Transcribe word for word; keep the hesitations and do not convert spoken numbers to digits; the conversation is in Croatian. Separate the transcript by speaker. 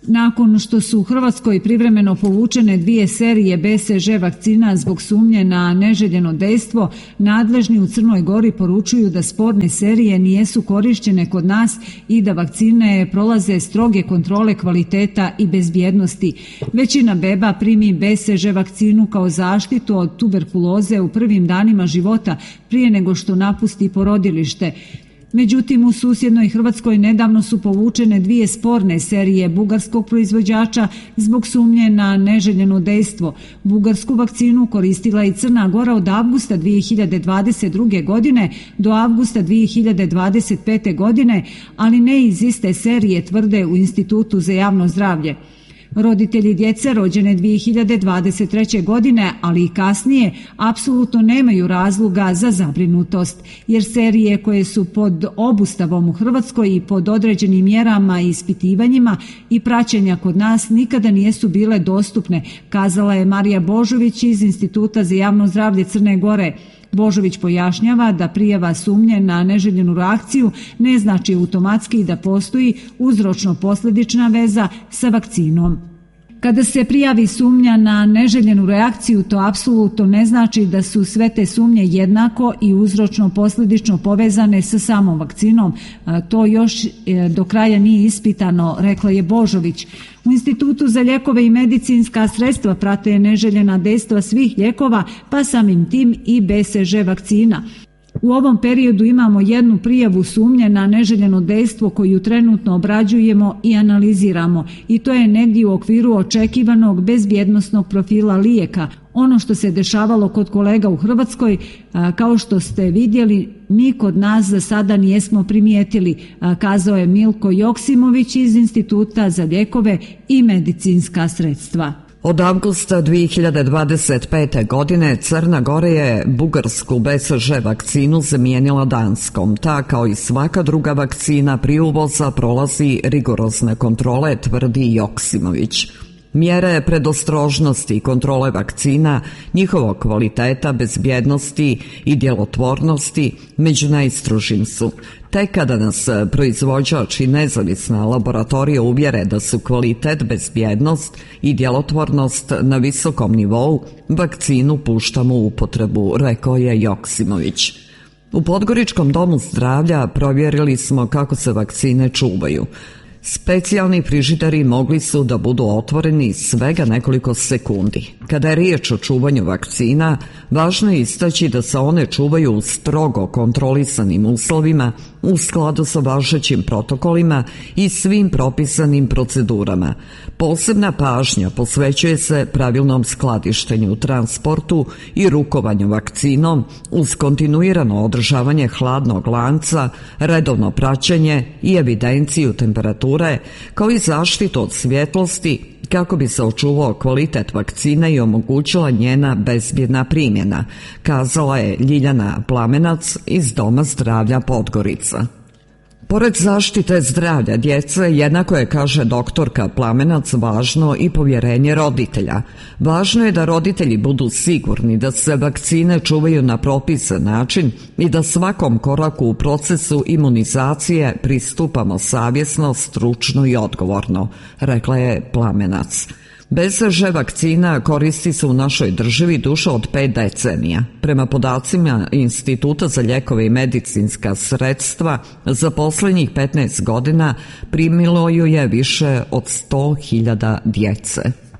Speaker 1: Nakon što su u Hrvatskoj privremeno povučene dvije serije B C G vakcina zbog sumnje na neželjeno dejstvo, nadležni u Crnoj Gori poručuju da sporne serije nijesu korišćene kod nas i da vakcine prolaze stroge kontrole kvaliteta i bezbjednosti. Većina beba primi B C G vakcinu kao zaštitu od tuberkuloze u prvim danima života prije nego što napusti porodilište. Međutim, u susjednoj Hrvatskoj nedavno su povučene dvije sporne serije bugarskog proizvođača zbog sumnje na neželjeno dejstvo. Bugarsku vakcinu koristila i Crna Gora od avgusta dvije hiljade dvadeset druge. godine do avgusta dvije hiljade dvadeset pete. godine, ali ne iz iste serije, tvrde u Institutu za javno zdravlje. Roditelji djece rođene dvije hiljade dvadeset treće. godine, ali i kasnije, apsolutno nemaju razloga za zabrinutost, jer serije koje su pod obustavom u Hrvatskoj i pod određenim mjerama i ispitivanjima i praćenja kod nas nikada nijesu bile dostupne, kazala je Marija Božović iz Instituta za javno zdravlje Crne Gore. Božović pojašnjava da prijava sumnje na neželjenu reakciju ne znači automatski da postoji uzročno-posljedična veza sa vakcinom. Kada se prijavi sumnja na neželjenu reakciju, to apsolutno ne znači da su sve te sumnje jednako i uzročno-posljedično povezane sa samom vakcinom. To još do kraja nije ispitano, rekla je Božović. U Institutu za lijekove i medicinska sredstva prate neželjena dejstva svih lijekova, pa samim tim i B C G vakcina. U ovom periodu imamo jednu prijavu sumnje na neželjeno dejstvo koju trenutno obrađujemo i analiziramo i to je negdje u okviru očekivanog bezbjednosnog profila lijeka. Ono što se dešavalo kod kolega u Hrvatskoj, kao što ste vidjeli, mi kod nas za sada nijesmo primijetili, kazao je Milko Joksimović iz Instituta za lijekove i medicinska sredstva.
Speaker 2: Od avgusta dvije hiljade dvadeset pete. godine Crna Gora je bugarsku B C G vakcinu zamijenila danskom. Ta, kao i svaka druga vakcina prije uvoza, prolazi rigorozne kontrole, tvrdi Joksimović. Mjere predostrožnosti i kontrole vakcina, njihovog kvaliteta, bezbjednosti i djelotvornosti među najstrožim su. Tek kada nas proizvođač i nezavisna laboratorija uvjere da su kvalitet, bezbjednost i djelotvornost na visokom nivou, vakcinu puštamo u upotrebu, rekao je Joksimović. U Podgoričkom domu zdravlja provjerili smo kako se vakcine čuvaju. Specijalni frižideri mogli su da budu otvoreni svega nekoliko sekundi. Kada je riječ o čuvanju vakcina, važno je istaći da se one čuvaju u strogo kontrolisanim uslovima, u skladu sa važećim protokolima i svim propisanim procedurama. Posebna pažnja posvećuje se pravilnom skladištenju, transportu i rukovanju vakcinom uz kontinuirano održavanje hladnog lanca, redovno praćenje i evidenciju temperature, kao i zaštitu od svjetlosti kako bi se očuvao kvalitet vakcine i omogućila njena bezbjedna primjena, kazala je Ljiljana Plamenac iz Doma zdravlja Podgorica. Pored zaštite zdravlja djece, jednako je, kaže doktorka Plamenac, važno i povjerenje roditelja. Važno je da roditelji budu sigurni da se vakcine čuvaju na propisan način i da svakom koraku u procesu imunizacije pristupamo savjesno, stručno i odgovorno, rekla je Plamenac. B C G vakcina koristi se u našoj državi duže od pet decenija. Prema podacima Instituta za lijekove i medicinska sredstva, za posljednjih petnaest godina primilo ju je više od sto hiljada djece.